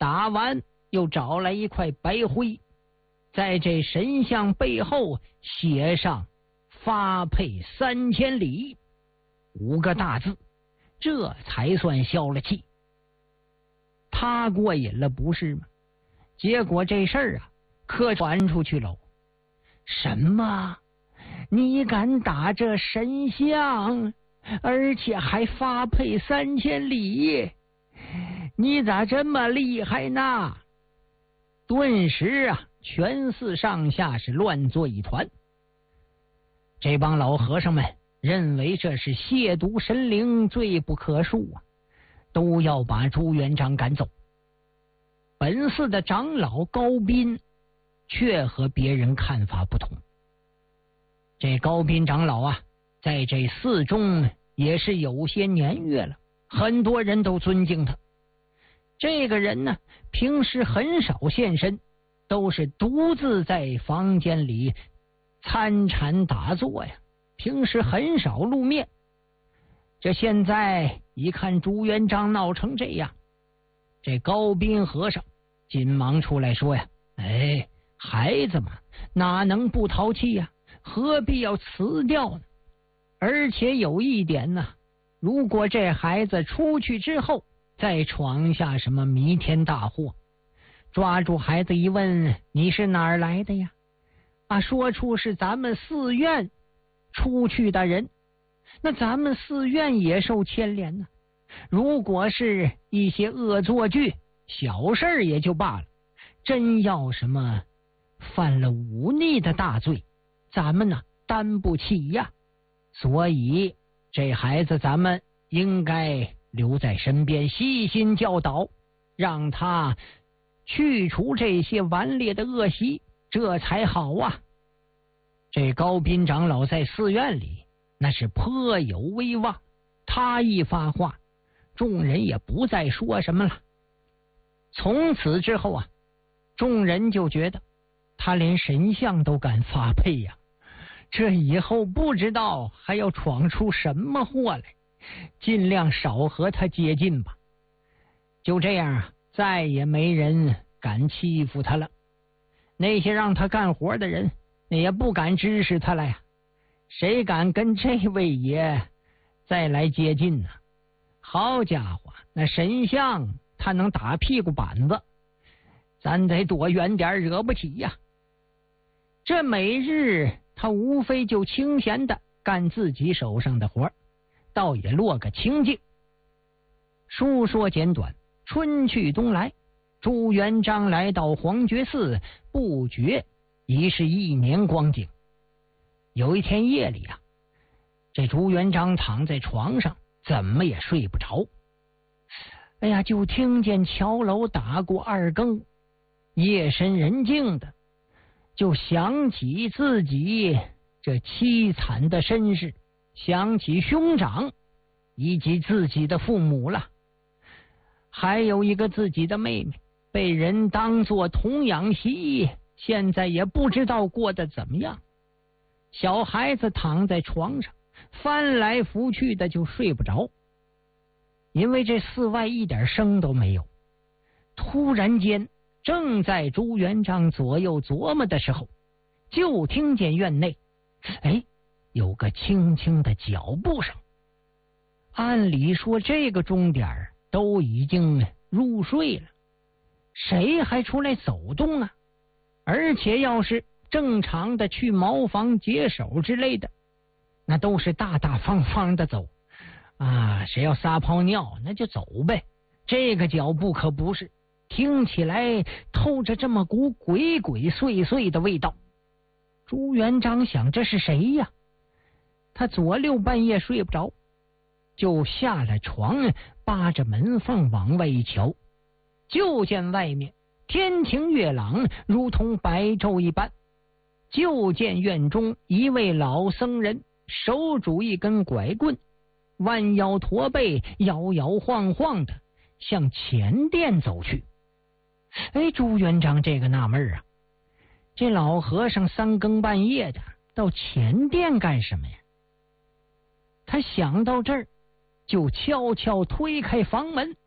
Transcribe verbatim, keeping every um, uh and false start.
打完又找来一块白灰，在这神像背后写上发配三千里五个大字，这才算消了气。他过瘾了不是吗？结果这事儿啊可传出去喽。什么？你敢打这神像，而且还发配三千里？你咋这么厉害呢？顿时啊，全寺上下是乱作一团。这帮老和尚们认为这是亵渎神灵，罪不可恕啊，都要把朱元璋赶走。本寺的长老高斌却和别人看法不同。这高斌长老啊，在这寺中也是有些年月了，很多人都尊敬他。这个人呢，平时很少现身，都是独自在房间里参禅打坐呀，平时很少露面。这现在一看朱元璋闹成这样，这高斌和尚紧忙出来说呀：“哎，孩子嘛，哪能不淘气呀？何必要辞掉呢？而且有一点呢，如果这孩子出去之后再闯下什么弥天大祸，抓住孩子一问，你是哪儿来的呀？啊，说出是咱们寺院出去的人，那咱们寺院也受牵连呢。如果是一些恶作剧，小事儿也就罢了，真要什么犯了忤逆的大罪，咱们呢担不起呀。所以这孩子咱们应该留在身边，悉心教导，让他去除这些顽劣的恶习，这才好啊。”这高斌长老在寺院里那是颇有威望，他一发话，众人也不再说什么了。从此之后啊，众人就觉得他连神像都敢发配呀，这以后不知道还要闯出什么祸来，尽量少和他接近吧。就这样啊，再也没人敢欺负他了。那些让他干活的人也不敢指使他了呀，谁敢跟这位爷再来接近呢？好家伙，那神像他能打屁股板子，咱得躲远点，惹不起呀。这每日他无非就清闲的干自己手上的活，倒也落个清静。书说简短，春去冬来，朱元璋来到黄觉寺，不觉已是一年光景。有一天夜里啊，这朱元璋躺在床上，怎么也睡不着。哎呀，就听见桥楼打过二更，夜深人静的，就想起自己这凄惨的身世，想起兄长以及自己的父母了，还有一个自己的妹妹被人当作童养媳，现在也不知道过得怎么样。小孩子躺在床上翻来覆去的就睡不着，因为这寺外一点声都没有。突然间，正在朱元璋左右琢磨的时候，就听见院内哎有个轻轻的脚步声。按理说这个钟点都已经入睡了，谁还出来走动啊？而且要是正常的去茅房解手之类的，那都是大大方方的走啊，谁要撒泡尿那就走呗。这个脚步可不是，听起来透着这么股鬼鬼祟祟的味道。朱元璋想，这是谁呀？他左六半夜睡不着，就下了床，扒着门缝往外一瞧，就见外面天晴月朗，如同白昼一般。就见院中一位老僧人手拄一根拐棍，弯腰驼背，摇摇晃晃的向前殿走去。哎，朱元璋这个纳闷啊，这老和尚三更半夜的到前殿干什么呀？他想到这儿，就悄悄推开房门，